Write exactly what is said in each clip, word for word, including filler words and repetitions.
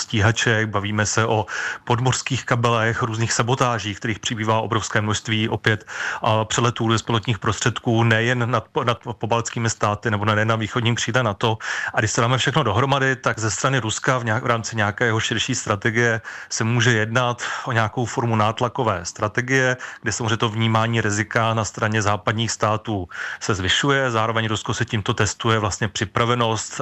stíhaček, bavíme se o podmořských kabelech, různých sabotážích, kterých přibývá obrovské množství, opět přeletů bezpilotních prostředků nejen nad, nad pobaltskými státy nebo nejen na východním křídle NATO. A když se dáme všechno dohromady, tak ze strany Ruska v, nějak, v rámci nějakého širší strategie se může jednat o nějakou formu nátlakové strategie, kde samozřejmě to vnímání rizika na straně západních států se zvyšuje. Zároveň Rusko se tímto testuje vlastně připravenost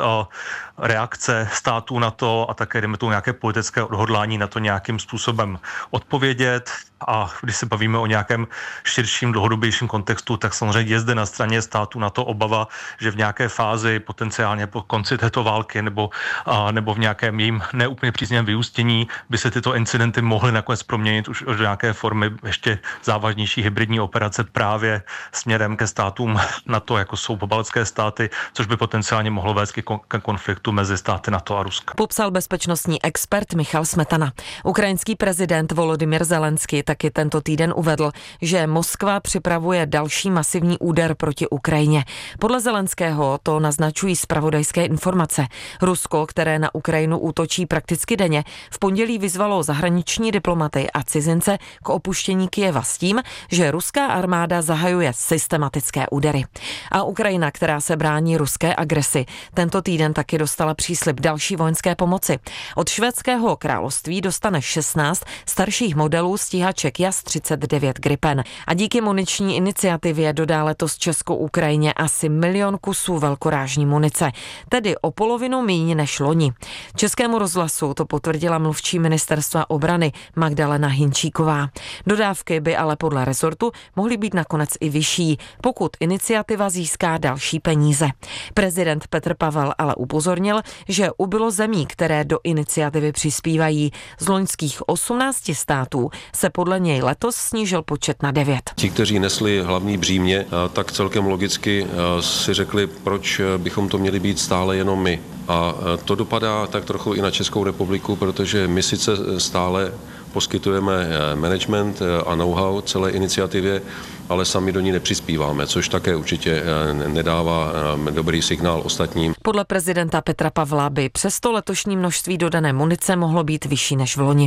reakce států na to a také jdeme tu nějaké politické odhodlání na to nějakým způsobem odpovědět. A když se bavíme o nějakém širším, dlouhodobějším kontextu, tak samozřejmě je zde na straně států na to obava, že v nějaké fázi potenciálně po konci této války nebo, a, nebo v nějakém jejím neúplně příznivém vyústění by se tyto incidenty mohly nakonec proměnit už do nějaké formy ještě závažnější hybridní operace právě směrem ke státům NATO, jako jsou pobaltské státy, což by potenciálně mohlo vést ke konfliktu mezi státy NATO a Ruska. Popsal bezpečnostní expert Michal Smetana. Ukrajinský prezident Volodymyr Zelenský taky tento týden uvedl, že Moskva připravuje další masivní úder proti Ukrajině. Podle Zelenského to naznačují zpravodajské informace. Rusko, které na Ukrajinu útočí prakticky denně, v pondělí vyzvalo zahraniční diplomaty a cizince k opuštění Kyjeva s tím, že ruská armáda zahajuje systematické údery. A Ukrajina, která se brání ruské agresi, tento týden taky dostala příslib další vojenské pomoci. Od švédského království dostane šestnáct starších modelů stíhaček Jas třicet devět Gripen. A díky muniční iniciativě dodá letos Česko-Ukrajině asi milion kusů velkorážní munice, tedy o polovinu míň než loni. Českému rozhlasu to potvrdila mluvčí ministerstva obrany Magdalena Hinčíková. Dodávky by ale podle rezortu mohly být nakonec i vyšší, pokud iniciativa získá další peníze. Prezident Petr Pavel ale upozornil, že ubylo zemí, které do iniciativy přispívají. Z loňských osmnácti států se podle něj letos snížil počet na devět. Ti, kteří nesli hlavní břímě, tak celkem logicky si řekli, proč bychom to měli být stále jenom my. A to dopadá tak trochu i na Českou republiku, protože my sice stále poskytujeme management a know-how celé iniciativě, ale sami do ní nepřispíváme, což také určitě nedává dobrý signál ostatním. Podle prezidenta Petra Pavla by přesto letošní množství dodané munice mohlo být vyšší než v loni.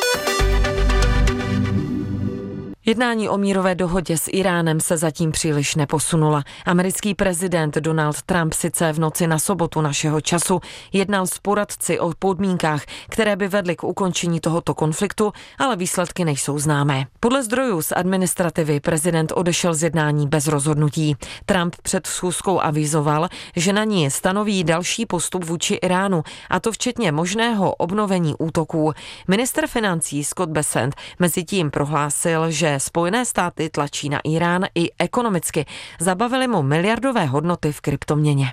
Jednání o mírové dohodě s Iránem se zatím příliš neposunula. Americký prezident Donald Trump sice v noci na sobotu našeho času jednal s poradci o podmínkách, které by vedly k ukončení tohoto konfliktu, ale výsledky nejsou známé. Podle zdrojů z administrativy prezident odešel z jednání bez rozhodnutí. Trump před schůzkou avizoval, že na ní stanoví další postup vůči Iránu, a to včetně možného obnovení útoků. Ministr financí Scott Bessent mezitím prohlásil, že Spojené státy tlačí na Irán i ekonomicky. Zabavili mu miliardové hodnoty v kryptoměně.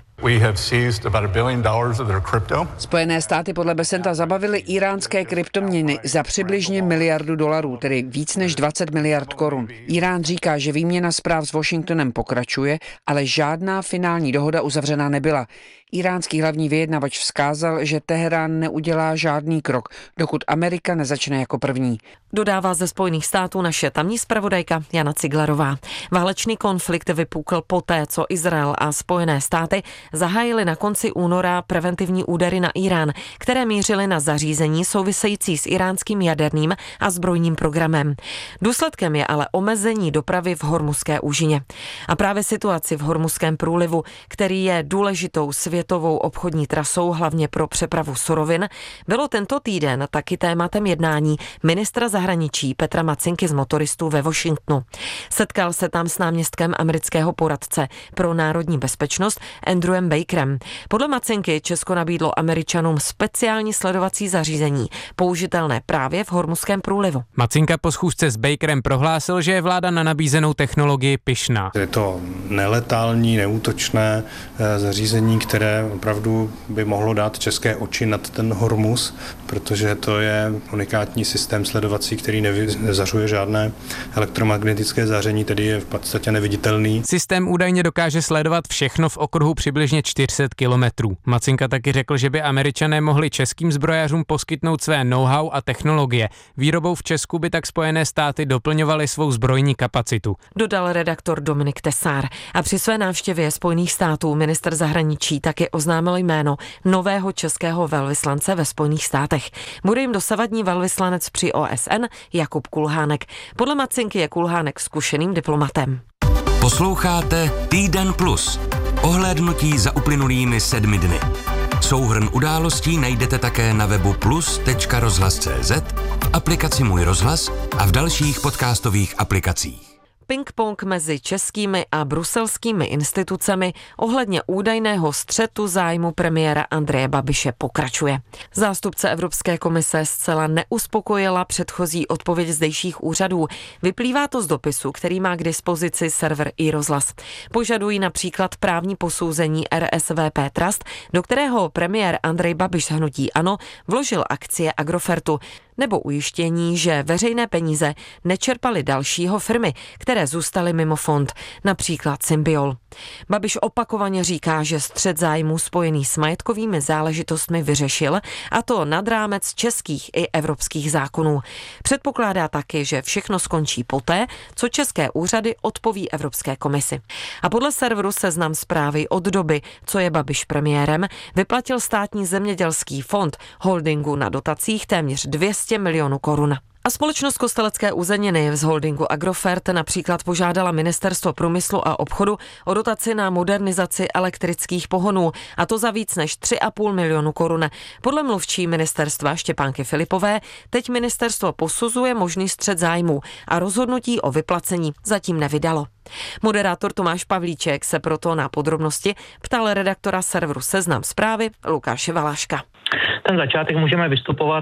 Spojené státy podle Bessenta zabavily iránské kryptoměny za přibližně miliardu dolarů, tedy víc než dvacet miliard korun. Irán říká, že výměna zpráv s Washingtonem pokračuje, ale žádná finální dohoda uzavřena nebyla. Iránský hlavní vyjednavač vzkázal, že Teherán neudělá žádný krok, dokud Amerika nezačne jako první. Dodává ze Spojených států naše tamní zpravodajka Jana Ciglerová. Válečný konflikt vypukl poté, co Izrael a Spojené státy zahájili na konci února preventivní údery na Irán, které mířily na zařízení související s iránským jaderným a zbrojním programem. Důsledkem je ale omezení dopravy v Hormuzské úžině. A právě situaci v Hormuzském průlivu, který je důležitou světovou obchodní trasou hlavně pro přepravu surovin, bylo tento týden taky tématem jednání ministra zahraničí Petra Macinky z motoristů ve Washingtonu. Setkal se tam s náměstkem amerického poradce pro národní bezpečnost Andrewem Bakerem. Podle Macinky Česko nabídlo Američanům speciální sledovací zařízení, použitelné právě v Hormuzském průlivu. Macinka po schůzce s Bakerem prohlásil, že je vláda na nabízenou technologii pyšná. Je to neletální, neútočné zařízení, které opravdu by mohlo dát české oči nad ten Hormuz, protože to je unikátní systém sledovací, který nezařuje žádné elektromagnetické záření, tedy je v podstatě neviditelný. Systém údajně dokáže sledovat všechno v okruhu přibližně přibližně čtyři sta kilometrů. Macinka taky řekl, že by Američané mohli českým zbrojařům poskytnout své know-how a technologie. Výrobou v Česku by tak Spojené státy doplňovaly svou zbrojní kapacitu. Dodal redaktor Dominik Tesár. A při své návštěvě Spojených států ministr zahraničí taky oznámil jméno nového českého velvyslance ve Spojených státech. Bude jim dosavadní velvyslanec při O S N Jakub Kulhánek. Podle Macinky je Kulhánek zkušeným diplomatem. Posloucháte Týden plus. Ohlédnutí za uplynulými sedmi dny. Souhrn událostí najdete také na webu plus tečka rozhlas tečka cé zet, v aplikaci Můj rozhlas a v dalších podcastových aplikacích. Ping-pong mezi českými a bruselskými institucemi ohledně údajného střetu zájmu premiéra Andreje Babiše pokračuje. Zástupce Evropské komise zcela neuspokojila předchozí odpověď zdejších úřadů. Vyplývá to z dopisu, který má k dispozici server iRozhlas. Požadují například právní posouzení R S V P Trust, do kterého premiér Andrej Babiš z hnutí ANO vložil akcie Agrofertu, nebo ujištění, že veřejné peníze nečerpaly dalšího firmy, které zůstaly mimo fond, například Symbiol. Babiš opakovaně říká, že střet zájmů spojený s majetkovými záležitostmi vyřešil, a to nad rámec českých i evropských zákonů. Předpokládá taky, že všechno skončí poté, co české úřady odpoví Evropské komisi. A podle serveru Seznam Zprávy od doby, co je Babiš premiérem, vyplatil státní zemědělský fond holdingu na dotacích téměř dvě stě milionů korun. A společnost Kostelecké uzeniny z holdingu Agrofert například požádala Ministerstvo průmyslu a obchodu o dotaci na modernizaci elektrických pohonů, a to za víc než tři a půl milionu korun. Podle mluvčí ministerstva Štěpánky Filipové teď ministerstvo posuzuje možný střet zájmů a rozhodnutí o vyplacení zatím nevydalo. Moderátor Tomáš Pavlíček se proto na podrobnosti ptal redaktora serveru Seznam Zprávy Lukáše Valáška. Ten začátek můžeme vystupovat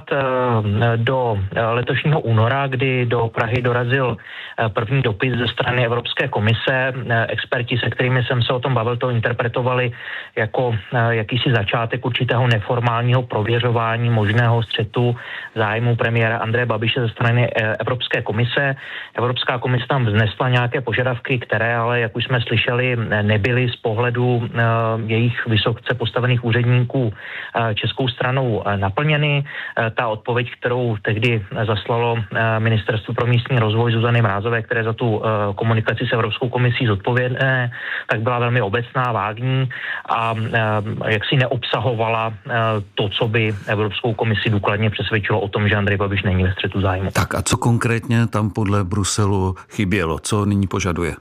do letošního února, kdy do Prahy dorazil první dopis ze strany Evropské komise. Experti, se kterými jsem se o tom bavil, to interpretovali jako jakýsi začátek určitého neformálního prověřování možného střetu zájmu premiéra Andreje Babiše ze strany Evropské komise. Evropská komise tam vznesla nějaké požadavky, které ale, jak už jsme slyšeli, nebyly z pohledu jejich vysoce postavených úředníků českou stranou naplněny. Ta odpověď, kterou tehdy zaslalo Ministerstvo pro místní rozvoj Zuzany Mrázové, které za tu komunikaci s Evropskou komisí zodpovědné, tak byla velmi obecná, vágní a jaksi neobsahovala to, co by Evropskou komisi důkladně přesvědčilo o tom, že Andrej Babiš není ve střetu zájmu. Tak a co konkrétně tam podle Bruselu chybělo? Co nyní požaduje?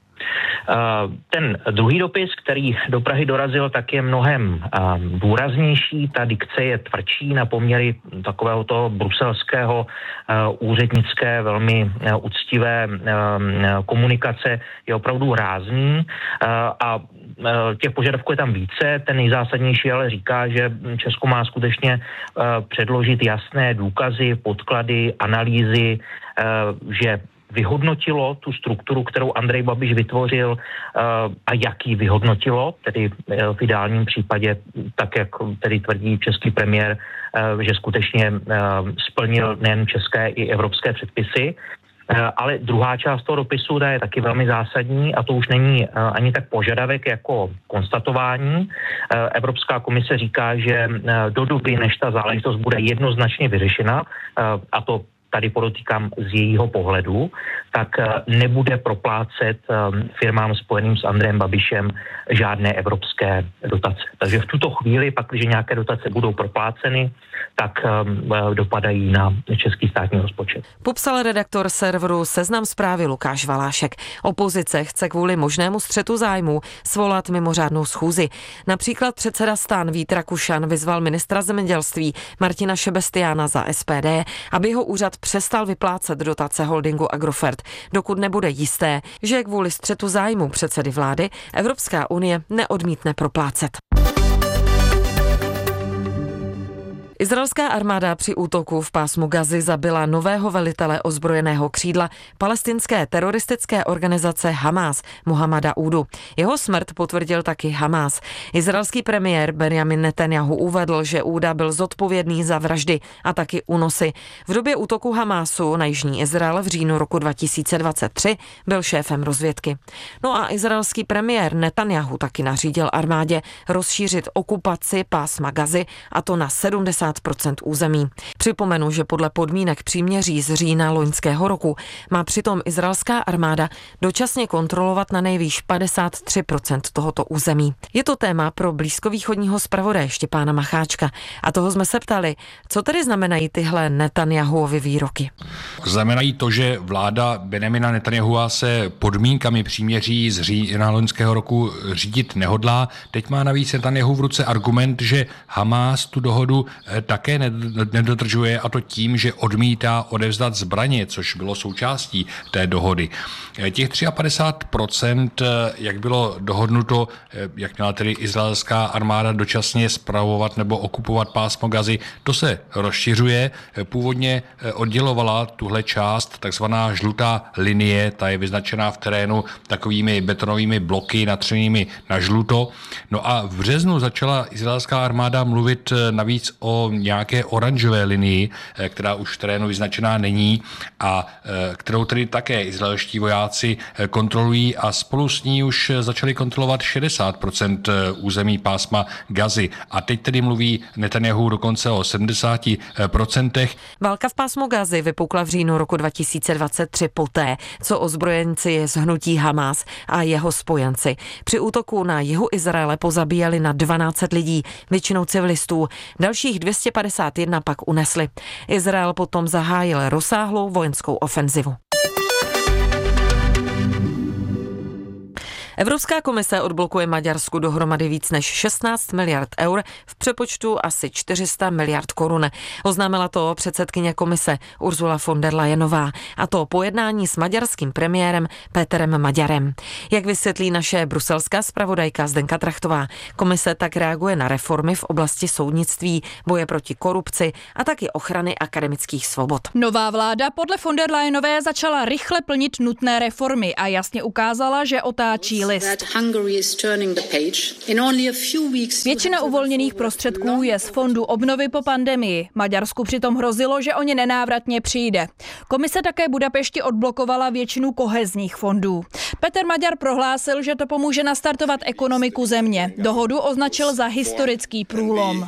Ten druhý dopis, který do Prahy dorazil, tak je mnohem důraznější. Ta dikce je tvrdší na poměry takového toho bruselského úřednické, velmi úctivé komunikace, je opravdu rázný a těch požadavků je tam více. Ten nejzásadnější ale říká, že Česko má skutečně předložit jasné důkazy, podklady, analýzy, že vyhodnotilo tu strukturu, kterou Andrej Babiš vytvořil a jak ji vyhodnotilo, tedy v ideálním případě, tak jak tedy tvrdí český premiér, že skutečně splnil nejen české i evropské předpisy. Ale druhá část toho dopisu, ta je taky velmi zásadní a to už není ani tak požadavek jako konstatování. Evropská komise říká, že do doby, než ta záležitost bude jednoznačně vyřešena, a to tady podotýkám z jejího pohledu, tak nebude proplácet firmám spojeným s Andrejem Babišem žádné evropské dotace. Takže v tuto chvíli, pak, když nějaké dotace budou propláceny, tak dopadají na český státní rozpočet. Popsal redaktor serveru Seznam Zprávy Lukáš Valášek. Opozice chce kvůli možnému střetu zájmů svolat mimořádnou schůzi. Například předseda STAN Vít Rakušan vyzval ministra zemědělství Martina Šebestiána za S P D, aby jeho úřad přestal vyplácet dotace holdingu Agrofert, dokud nebude jisté, že kvůli střetu zájmu předsedy vlády Evropská unie neodmítne proplácet. Izraelská armáda při útoku v pásmu Gazy zabila nového velitele ozbrojeného křídla palestinské teroristické organizace Hamás, Mohamada Údu. Jeho smrt potvrdil taky Hamás. Izraelský premiér Benjamin Netanjahu uvedl, že Úda byl zodpovědný za vraždy a taky únosy. V době útoku Hamásu na jižní Izrael v říjnu roku dva tisíce dvacet tři byl šéfem rozvědky. No a izraelský premiér Netanjahu taky nařídil armádě rozšířit okupaci pásma Gazy, a to na sedmdesát procent území. Připomenu, že podle podmínek příměří z října loňského roku má přitom izraelská armáda dočasně kontrolovat na nejvýš padesát tři procent tohoto území. Je to téma pro blízkovýchodního zpravodaje Štěpána Macháčka. A toho jsme se ptali, co tedy znamenají tyhle Netanjahuovy výroky. Znamenají to, že vláda Benjamina Netanjahua se podmínkami příměří z října loňského roku řídit nehodlá. Teď má navíc Netanjahu v ruce argument, že Hamás tu dohodu také nedodržuje, a to tím, že odmítá odevzdat zbraně, což bylo součástí té dohody. Těch padesát tři procent, jak bylo dohodnuto, jak měla tedy izraelská armáda dočasně spravovat nebo okupovat pásmo Gazy, to se rozšiřuje. Původně oddělovala tuhle část takzvaná žlutá linie, ta je vyznačená v terénu takovými betonovými bloky natřenými na žluto. No a v březnu začala izraelská armáda mluvit navíc o nějaké oranžové linii, která už v terénu vyznačená není a kterou tedy také izraelští vojáci kontrolují, a spolu s ní už začali kontrolovat šedesát procent území pásma Gazy. A teď tedy mluví Netanjahu dokonce o sedmdesát procent. Válka v pásmu Gazy vypukla v říjnu roku dva tisíce dvacet tři poté, co ozbrojenci z hnutí Hamás a jeho spojenci při útoku na jihu Izraele pozabíjeli na dvanáct set lidí, většinou civilistů. Dalších dvě stě padesát jedna pak unesli. Izrael potom zahájil rozsáhlou vojenskou ofenzivu. Evropská komise odblokuje Maďarsku dohromady víc než šestnáct miliard eur, v přepočtu asi čtyři sta miliard korun. Oznámila to předsedkyně komise Ursula von der Leyenová, a to po jednání s maďarským premiérem Péterem Maďarem. Jak vysvětlí naše bruselská zpravodajka Zdenka Trachtová, komise tak reaguje na reformy v oblasti soudnictví, boje proti korupci a taky ochrany akademických svobod. Nová vláda podle von der Leyenové začala rychle plnit nutné reformy a jasně ukázala, že otáčí list. Většina uvolněných prostředků je z fondu obnovy po pandemii. Maďarsku přitom hrozilo, že o ně nenávratně přijde. Komise také Budapešti odblokovala většinu kohezních fondů. Petr Maďar prohlásil, že to pomůže nastartovat ekonomiku země. Dohodu označil za historický průlom.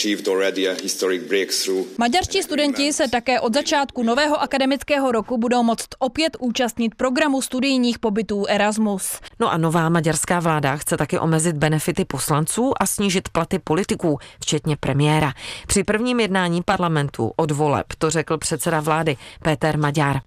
Maďarští studenti se také od začátku nového akademického roku budou moct opět účastnit programu studijních pobytů Erasmus. No a nová maďarská vláda chce taky omezit benefity poslanců a snížit platy politiků, včetně premiéra. Při prvním jednání parlamentu od voleb to řekl předseda vlády Péter Maďar.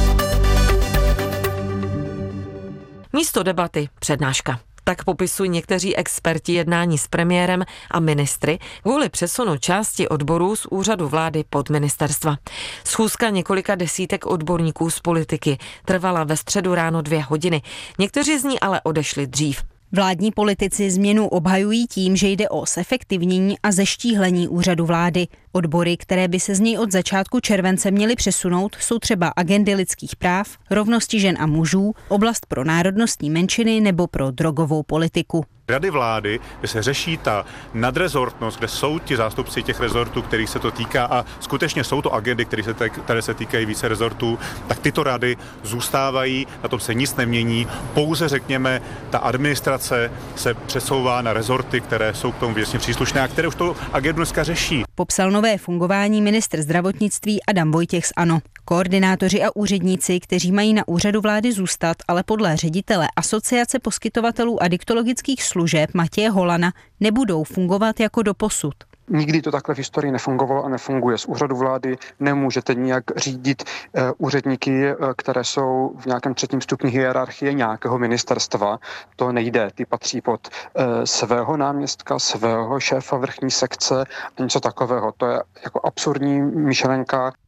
Místo debaty přednáška. Tak popisují někteří experti jednání s premiérem a ministry kvůli přesunu části odborů z úřadu vlády pod ministerstva. Schůzka několika desítek odborníků z politiky trvala ve středu ráno dvě hodiny. Někteří z ní ale odešli dřív. Vládní politici změnu obhajují tím, že jde o zefektivnění a zeštíhlení úřadu vlády. Odbory, které by se z něj od začátku července měly přesunout, jsou třeba agendy lidských práv, rovnosti žen a mužů, oblast pro národnostní menšiny nebo pro drogovou politiku. Rady vlády, kde se řeší ta nadrezortnost, kde jsou ti zástupci těch rezortů, kterých se to týká, a skutečně jsou to agendy, které se, které se týkají více rezortů, tak tyto rady zůstávají, na tom se nic nemění, pouze řekněme, ta administrace se přesouvá na rezorty, které jsou k tomu věcně příslušné a které už to agendu dneska řeší. Popsal nové fungování ministr zdravotnictví Adam Vojtěch z ANO. Koordinátoři a úředníci, kteří mají na úřadu vlády zůstat, ale podle ředitele Asociace poskytovatelů adiktologických služeb Matěje Holana nebudou fungovat jako doposud. Nikdy to takhle v historii nefungovalo a nefunguje. Z úřadu vlády nemůžete nijak řídit uh, úředníky, uh, které jsou v nějakém třetím stupni hierarchie nějakého ministerstva. To nejde. Ty patří pod uh, svého náměstka, svého šéfa vrchní sekce a něco takového. To je jako absurdní myšlenka.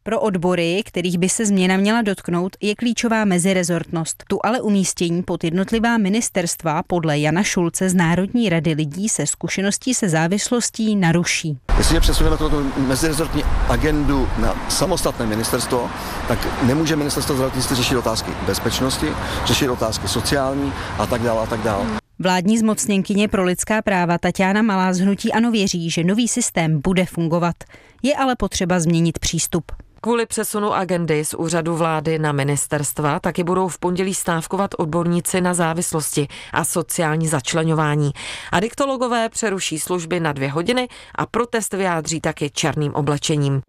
Pro odbory, kterých by se změna měla dotknout, je klíčová mezirezortnost. Tu ale umístění pod jednotlivá ministerstva podle Jana Šulce z Národní rady lidí se zkušeností se závislostí naruší. Jestliže přesuneme tuto mezirezortní agendu na samostatné ministerstvo, tak nemůže ministerstvo zdravotnictví řešit otázky bezpečnosti, řešit otázky sociální a tak dále a tak dále. Vládní zmocněnkyně pro lidská práva Taťána Malá z hnutí ANO věří, že nový systém bude fungovat. Je ale potřeba změnit přístup. Kvůli přesunu agendy z úřadu vlády na ministerstva taky budou v pondělí stávkovat odborníci na závislosti a sociální začleňování. Adiktologové přeruší služby na dvě hodiny a protest vyjádří taky černým oblečením.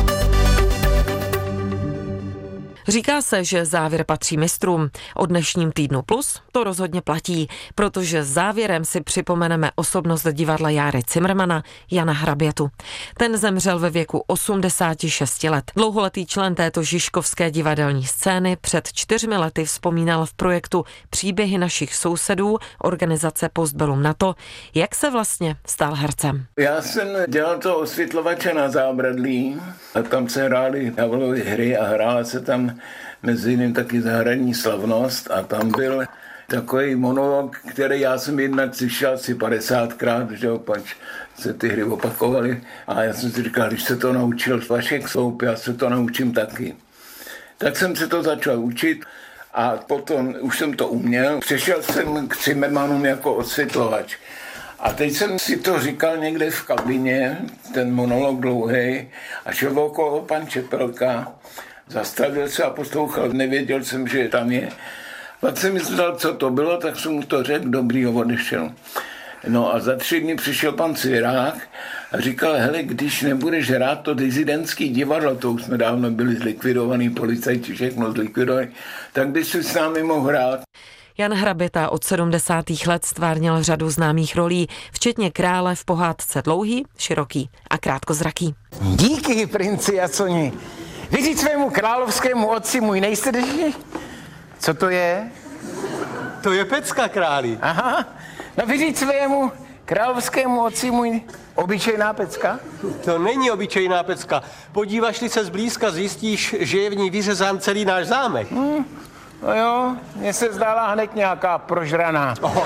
Říká se, že závěr patří mistrům. O dnešním Týdnu Plus to rozhodně platí, protože závěrem si připomeneme osobnost divadla Járy Cimrmana, Jana Hrabětu. Ten zemřel ve věku osmdesáti šesti let. Dlouholetý člen této žižkovské divadelní scény před čtyřmi lety vzpomínal v projektu Příběhy našich sousedů organizace Postbellum na to, jak se vlastně stal hercem. Já jsem dělal to osvětlovače na Zábradlí a tam se hrály divadelové hry a hrála se tam mezi jiným taky Zahradní slavnost a tam byl takový monolog, který já jsem jednak slyšel asi padesátkrát, že opač se ty hry opakovaly a já jsem si říkal, když se to naučil Vašek Sloup, já se to naučím taky. Tak jsem se to začal učit a potom už jsem to uměl. Přešel jsem k Cimrmanům jako osvětlovač. A teď jsem si to říkal někde v kabině, ten monolog dlouhý, a šel okolo pan Čepelka, zastavil se a poslouchal, nevěděl jsem, že tam je. Pak jsem myslel, co to bylo, tak jsem mu to řekl, dobrý, ho odešel. No a za tři dny přišel pan Cvirák a říkal, hele, když nebudeš hrát to dizidentský divadlo, to už jsme dávno byli zlikvidovaný, policajti všechno zlikvidovaný, tak bys si s námi mohl hrát. Jan Hraběta od sedmdesátých let stvárnil řadu známých rolí, včetně krále v pohádce Dlouhý, Široký a Krátkozraký. Díky, princi Jaconi. Vyříct svému královskému otci můj nejsrdečnější. Co to je? To je pecka, králi. Aha, no vyříct svému královskému otci můj obyčejná pecka? To není obyčejná pecka. Podíváš-li se zblízka, zjistíš, že je v ní vyřezán celý náš zámek. Hmm. No jo, mně se zdála hned nějaká prožraná. Oh.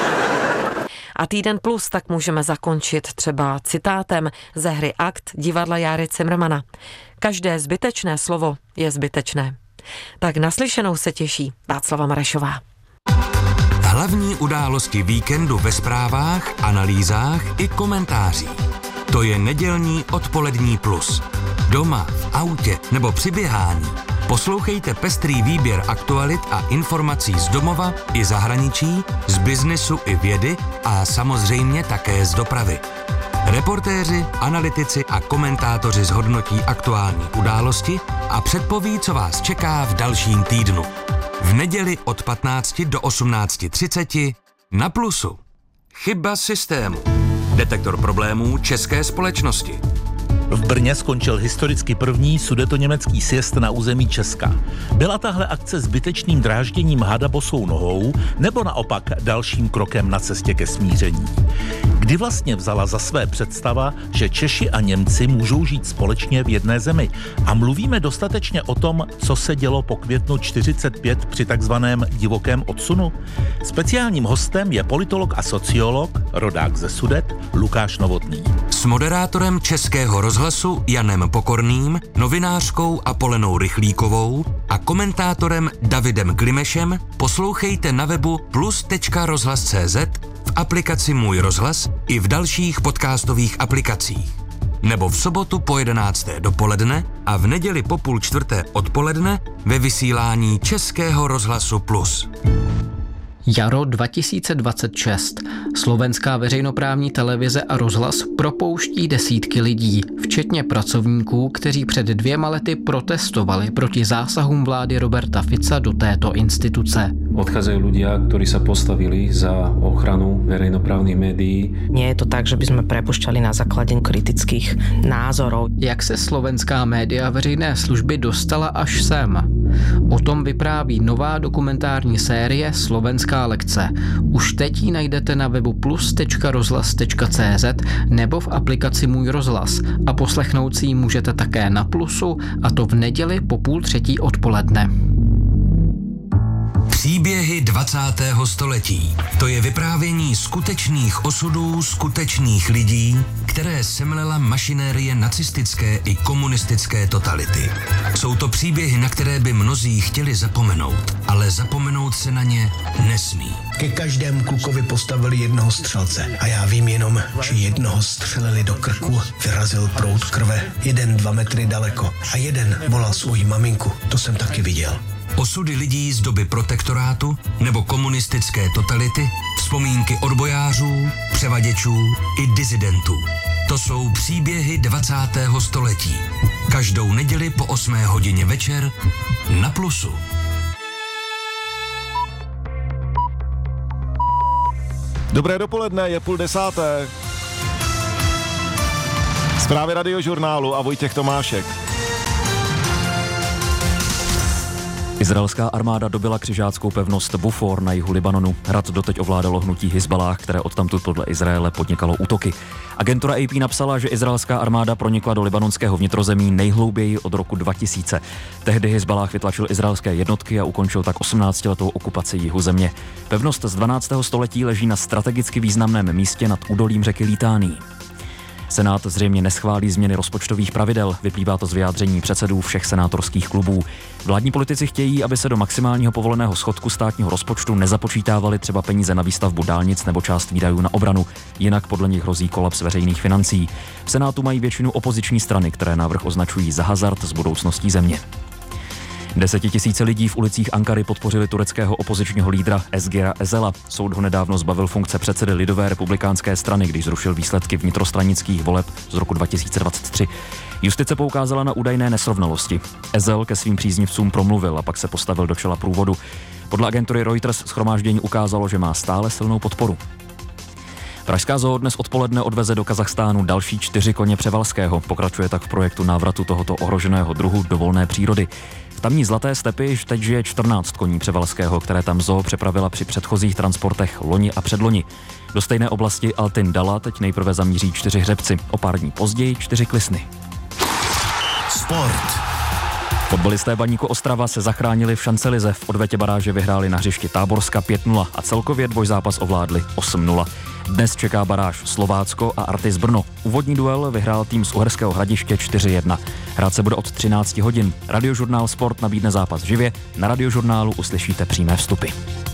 A Týden Plus tak můžeme zakončit třeba citátem ze hry Akt divadla Járy Cimrmana. Každé zbytečné slovo je zbytečné. Tak naslyšenou se těší Václava Marešová. Hlavní události víkendu ve zprávách, analýzách i komentářích. To je nedělní odpolední Plus. Doma, v autě nebo při běhání. Poslouchejte pestrý výběr aktualit a informací z domova i zahraničí, z biznesu i vědy a samozřejmě také z dopravy. Reportéři, analytici a komentátoři zhodnotí aktuální události a předpoví, co vás čeká v dalším týdnu. V neděli od patnácti do osmnácti třicet na Plusu. Chyba systému. Detektor problémů české společnosti. V Brně skončil historicky první sudetoněmecký sjezd na území Česka. Byla tahle akce zbytečným drážděním hada bosou nohou nebo naopak dalším krokem na cestě ke smíření? Kdy vlastně vzala za své představa, že Češi a Němci můžou žít společně v jedné zemi? A mluvíme dostatečně o tom, co se dělo po květnu čtyřicet pět při takzvaném divokém odsunu? Speciálním hostem je politolog a sociolog, rodák ze Sudet, Lukáš Novotný. S moderátorem Českého rozhlasu Janem Pokorným, novinářkou Apolenou Rychlíkovou a komentátorem Davidem Klimešem poslouchejte na webu plus tečka rozhlas tečka cé zet, v aplikaci Můj rozhlas i v dalších podcastových aplikacích. Nebo v sobotu po jedenácté dopoledne a v neděli po půl čtvrté odpoledne ve vysílání Českého rozhlasu Plus. Jaro dva tisíce dvacet šest. Slovenská veřejnoprávní televize a rozhlas propouští desítky lidí, včetně pracovníků, kteří před dvěma lety protestovali proti zásahům vlády Roberta Fica do této instituce. Odchádzajú ľudia, ktorí sa postavili za ochranu verejnoprávnych médií. Nie je to tak, že by sme prepušťali na základe kritických názorov. Jak se slovenská média veřejné služby dostala až sem? O tom vypráví nová dokumentární série Slovenská historická lekce. Už teď ji najdete na webu plus tečka rozhlas tečka cé zet nebo v aplikaci Můj rozhlas a poslechnout si ji můžete také na Plusu, a to v neděli po půl třetí odpoledne. Příběhy dvacátého století. To je vyprávění skutečných osudů skutečných lidí, které semlela mašinérie nacistické i komunistické totality. Jsou to příběhy, na které by mnozí chtěli zapomenout, ale zapomenout se na ně nesmí. Ke každému klukovi postavili jednoho střelce a já vím jenom, že jednoho střelili do krku, vyrazil proud krve, jeden dva metry daleko a jeden volal svoji maminku, to jsem taky viděl. Osudy lidí z doby protektorátu nebo komunistické totality, vzpomínky odbojářů, převaděčů i disidentů. To jsou příběhy dvacátého století. Každou neděli po osmé hodině večer na Plusu. Dobré dopoledne, je půl desáté. Zprávy Radiožurnálu a Vojtěch Tomášek. Izraelská armáda dobyla křižáckou pevnost Bufor na jihu Libanonu. Hrad doteď ovládalo hnutí Hizballáh, které odtamtud podle Izraele podnikalo útoky. Agentura A P napsala, že izraelská armáda pronikla do libanonského vnitrozemí nejhlouběji od roku dva tisíce. Tehdy Hizballáh vytlačil izraelské jednotky a ukončil tak osmnáctiletou okupaci jihu země. Pevnost z dvanáctého století leží na strategicky významném místě nad údolím řeky Litání. Senát zřejmě neschválí změny rozpočtových pravidel, vyplývá to z vyjádření předsedů všech senátorských klubů. Vládní politici chtějí, aby se do maximálního povoleného schodku státního rozpočtu nezapočítávaly třeba peníze na výstavbu dálnic nebo část výdajů na obranu, jinak podle nich hrozí kolaps veřejných financí. V Senátu mají většinu opoziční strany, které návrh označují za hazard s budoucností země. Desetitisíce lidí v ulicích Ankary podpořili tureckého opozičního lídra Ezgira Ezela. Soud ho nedávno zbavil funkce předsedy Lidové republikánské strany, když zrušil výsledky vnitrostranických voleb z roku dva tisíce dvacet tři. Justice poukázala na údajné nesrovnalosti. Ezel ke svým příznivcům promluvil a pak se postavil do čela průvodu. Podle agentury Reuters shromáždění ukázalo, že má stále silnou podporu. Pražská zoo dnes odpoledne odveze do Kazachstánu další čtyři koně převalského. Pokračuje tak v projektu návratu tohoto ohroženého druhu do volné přírody. V tamní zlaté stepi již teď žije čtrnáct koní převalského, které tam zoo přepravila při předchozích transportech loni a předloni. Do stejné oblasti Altin Dala teď nejprve zamíří čtyři hřebci, o pár dní později čtyři klisny. Sport. Fotbalisté Baníku Ostrava se zachránili v šancelize. V odvetě baráže vyhráli na hřišti Táborska pět nula a celkově dvojzápas ovládli osm nula. Dnes čeká baráž Slovácko a Artis Brno. Úvodní duel vyhrál tým z Uherského Hradiště čtyři jedna. Hrát se bude od třináct hodin. Radiožurnál Sport nabídne zápas živě. Na Radiožurnálu uslyšíte přímé vstupy.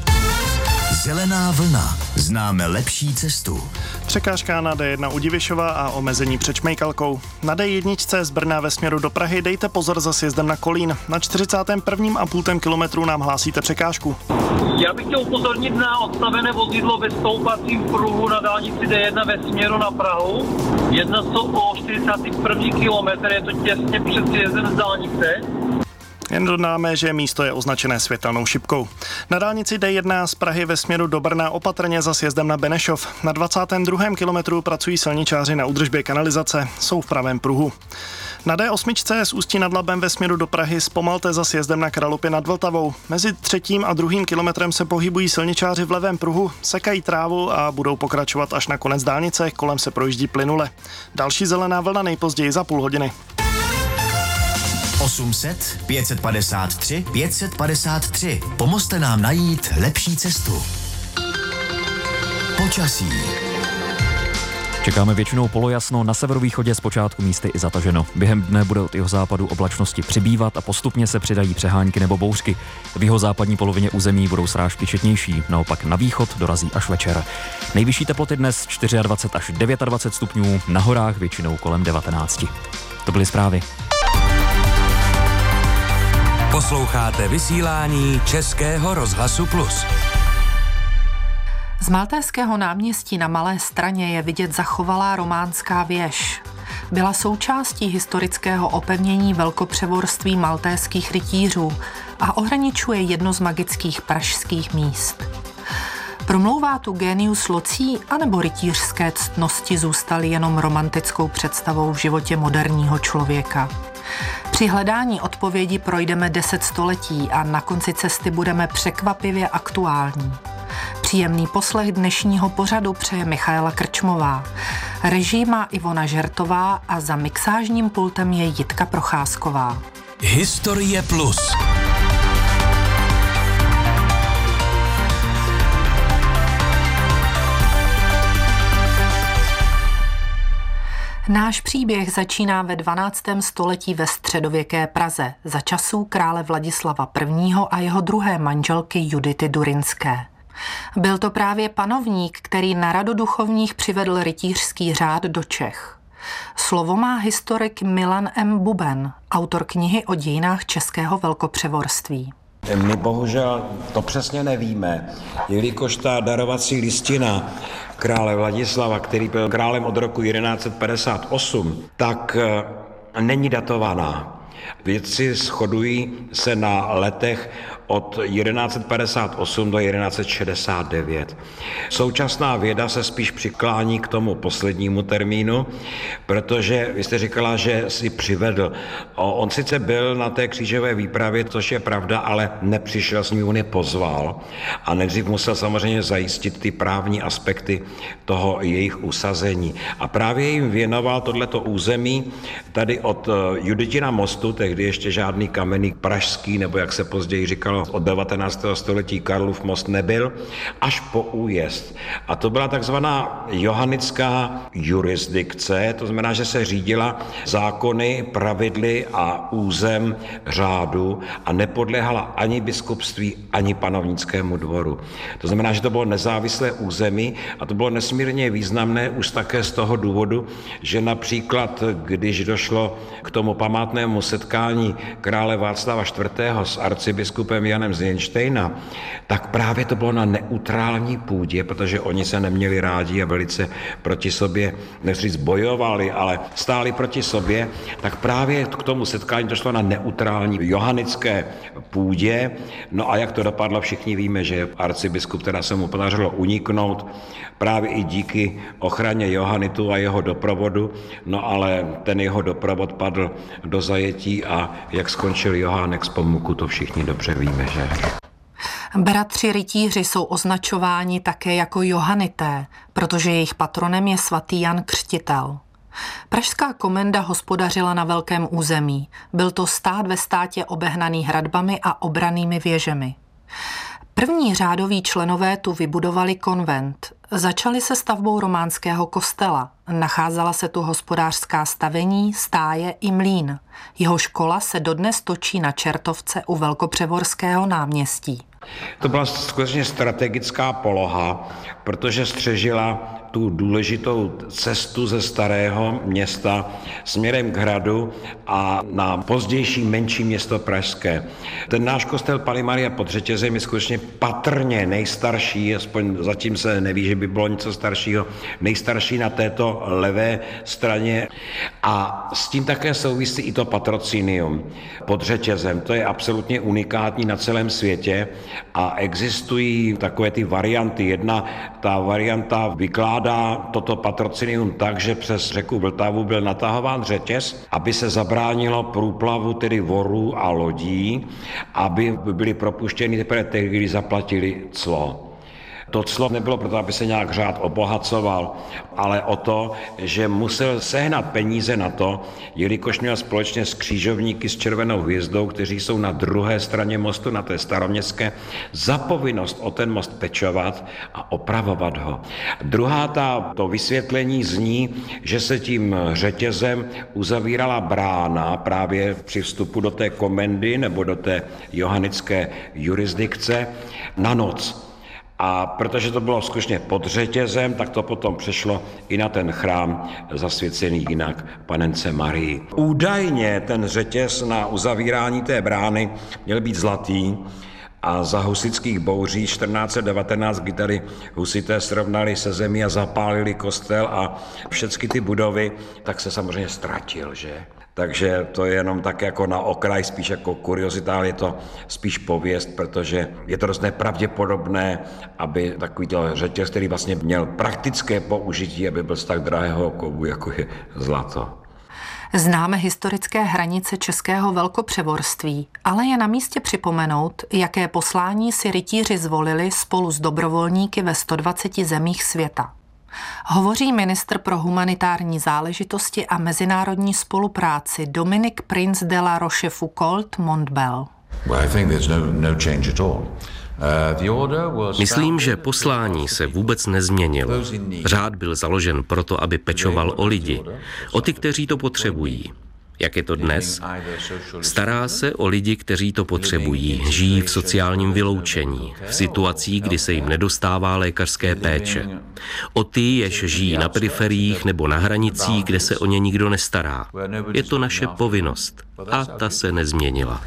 Zelená vlna. Známe lepší cestu. Překážka na D jedna u Divišova a omezení před Šmejkalkou. Na D jedna z Brna ve směru do Prahy dejte pozor za sjezdem na Kolín. Na čtyřicátém prvním a půl kilometru nám hlásíte překážku. Já bych chtěl upozornit na odstavené vozidlo ve stoupacím pruhu na dálnici D jedna ve směru na Prahu. Jedná se o čtyřicátý první kilometr, je to těsně před sjezdem z dálnice. Jen dodáme, že místo je označené světelnou šipkou. Na dálnici D jedna z Prahy ve směru do Brna opatrně za sjezdem na Benešov. Na dvacátém druhém kilometru pracují silničáři na údržbě kanalizace, jsou v pravém pruhu. Na D osm z Ústí nad Labem ve směru do Prahy zpomalte za sjezdem na Kralupě nad Vltavou. Mezi třetím a druhým kilometrem se pohybují silničáři v levém pruhu, sekají trávu a budou pokračovat až na konec dálnice, kolem se projíždí plynule. Další zelená vlna nejpozději za půl hodiny. osm set, pět set padesát tři, pět set padesát tři. Pomozte nám najít lepší cestu. Počasí. Čekáme většinou polojasno, na severovýchodě zpočátku místy i zataženo. Během dne bude od jihozápadu oblačnosti přibývat a postupně se přidají přehánky nebo bouřky. V jihozápadní polovině území budou srážky četnější, naopak na východ dorazí až večer. Nejvyšší teploty dnes dvacet čtyři až dvacet devět stupňů, na horách většinou kolem devatenáct. To byly zprávy. Posloucháte vysílání Českého rozhlasu Plus. Z Maltéského náměstí na Malé Straně je vidět zachovalá románská věž. Byla součástí historického opevnění velkopřevorství maltéských rytířů a ohraničuje jedno z magických pražských míst. Promlouvá tu génius locí anebo rytířské ctnosti zůstaly jenom romantickou představou v životě moderního člověka? Při hledání odpovědi projdeme deset století a na konci cesty budeme překvapivě aktuální. Příjemný poslech dnešního pořadu přeje Michaela Krčmová. Režii má Ivona Žertová a za mixážním pultem je Jitka Procházková. Historie plus. Náš příběh začíná ve dvanáctém století ve středověké Praze za časů krále Vladislava prvního a jeho druhé manželky Judity Durinské. Byl to právě panovník, který na radu duchovních přivedl rytířský řád do Čech. Slovo má historik Milan M. Buben, autor knihy o dějinách českého velkopřevorství. My bohužel to přesně nevíme, jelikož ta darovací listina krále Vladislava, který byl králem od roku jedenáct set padesát osm, tak není datovaná. Vědci shodují se na letech od jedenáct set padesát osm do jedenáct set šedesát devět. Současná věda se spíš přiklání k tomu poslednímu termínu, protože vy jste říkala, že si přivedl. On sice byl na té křížové výpravě, což je pravda, ale nepřišel s ním, on je pozval a nejdřív musel samozřejmě zajistit ty právní aspekty toho jejich usazení. A právě jim věnoval tohleto území tady od Juditina mostu, tehdy ještě žádný kamenný pražský, nebo jak se později říkalo, od devatenáctého století Karlův most nebyl, až po újezd. A to byla takzvaná johannická jurisdikce, to znamená, že se řídila zákony, pravidly a územ řádu a nepodléhala ani biskupství, ani panovnickému dvoru. To znamená, že to bylo nezávislé území a to bylo nesmírně významné už také z toho důvodu, že například, když došlo k tomu památnému setkání krále Václava čtvrtého s arcibiskupem Janem z Jenštejna, tak právě to bylo na neutrální půdě, protože oni se neměli rádi a velice proti sobě, nechci říct bojovali, ale stáli proti sobě, tak právě k tomu setkání došlo na neutrální johanické půdě. No a jak to dopadlo, všichni víme, že arcibiskup teda se mu podařilo uniknout právě i díky ochraně Johanitu a jeho doprovodu, no ale ten jeho doprovod padl do zajetí a jak skončil Johánek z Pomuku, to všichni dobře víme, že? Bratři rytíři jsou označováni také jako Johanité, protože jejich patronem je svatý Jan Křtitel. Pražská komenda hospodařila na velkém území. Byl to stát ve státě obehnaný hradbami a obranými věžemi. První řádoví členové tu vybudovali konvent. Začali se stavbou románského kostela. Nacházela se tu hospodářská stavení, stáje i mlýn. Jeho škola se dodnes točí na Čertovce u Velkopřevorského náměstí. To byla skutečně strategická poloha, protože střežila tu důležitou cestu ze starého města směrem k hradu a na pozdější menší město pražské. Ten náš kostel Panny Marie pod Řetězem je skutečně patrně nejstarší, aspoň zatím se neví, že by bylo něco staršího, nejstarší na této levé straně. A s tím také souvisí i to patrocinium pod Řetězem. To je absolutně unikátní na celém světě a existují takové ty varianty. Jedna, ta varianta vykládá toto patrocinium tak, že přes řeku Vltavu byl natahován řetěz, aby se zabránilo průplavu tedy vorů a lodí, aby byly propuštěny teprve tehdy, kdy zaplatili clo. To clo nebylo proto, aby se nějak řád obohacoval, ale o to, že musel sehnat peníze na to, jelikož měl společně s křižovníky s červenou hvězdou, kteří jsou na druhé straně mostu, na té staroměstské, za povinnost o ten most pečovat a opravovat ho. Druhá ta, to vysvětlení zní, že se tím řetězem uzavírala brána právě při vstupu do té komendy nebo do té johanické jurisdikce na noc. A protože to bylo skutečně pod řetězem, tak to potom přešlo i na ten chrám zasvěcený jinak Panence Marii. Údajně ten řetěz na uzavírání té brány měl být zlatý a za husitských bouří čtrnáct set devatenáct, kdy tady husité srovnali se zemí a zapálili kostel a všechny ty budovy, tak se samozřejmě ztratil, že? Takže to je jenom tak jako na okraj, spíš jako kuriozita, ale je to spíš pověst, protože je to dost nepravděpodobné, aby takovýto řetěz, který vlastně měl praktické použití, aby byl z tak drahého kovu, jako je zlato. Známe historické hranice českého velkopřevorství, ale je na místě připomenout, jaké poslání si rytíři zvolili spolu s dobrovolníky ve sto dvaceti zemích světa. Hovoří ministr pro humanitární záležitosti a mezinárodní spolupráci Dominique Prince de la Rochefoucauld Montbel. Myslím, že poslání se vůbec nezměnilo. Řád byl založen proto, aby pečoval o lidi, o ty, kteří to potřebují. Jak je to dnes? Stará se o lidi, kteří to potřebují, žijí v sociálním vyloučení, v situacích, kdy se jim nedostává lékařské péče. O ty, jež žijí na periferiích nebo na hranicích, kde se o ně nikdo nestará. Je to naše povinnost a ta se nezměnila.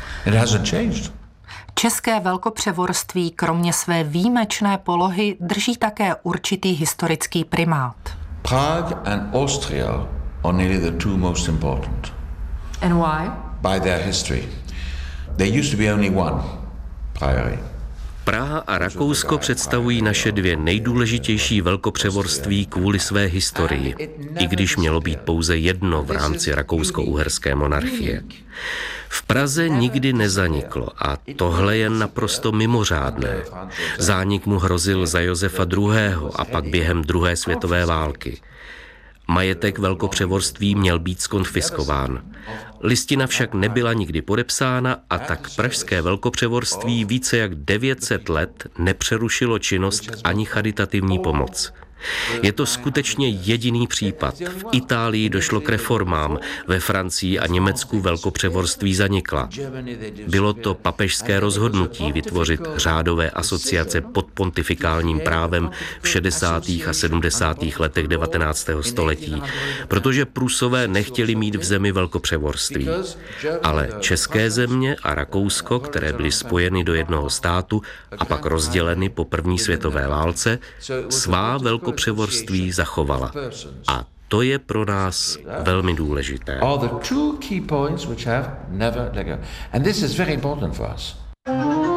České velkopřevorství kromě své výjimečné polohy drží také určitý historický primát. Prague and Austria are nearly the two most important. And why? By their history. There used to be only one priory. Praha a Rakousko představují naše dvě nejdůležitější velkopřevorství kvůli své historii, i když mělo být pouze jedno v rámci rakousko-uherské monarchie. V Praze nikdy nezaniklo a tohle je naprosto mimořádné. Zánik mu hrozil za Josefa druhého. a pak během druhé světové války. Majetek velkopřevorství měl být skonfiskován. Listina však nebyla nikdy podepsána a tak pražské velkopřevorství více jak devět set let nepřerušilo činnost ani charitativní pomoc. Je to skutečně jediný případ. V Itálii došlo k reformám, ve Francii a Německu velkopřevorství zanikla. Bylo to papežské rozhodnutí vytvořit řádové asociace pod pontifikálním právem v šedesátých a sedmdesátých letech devatenáctého století, protože Prusové nechtěli mít v zemi velkopřevorství. Ale české země a Rakousko, které byly spojeny do jednoho státu a pak rozděleny po první světové válce, svá velkopřevorství převorství zachovala. A to je pro nás velmi důležité. Are the two key points which have never let go. And this is very important for us.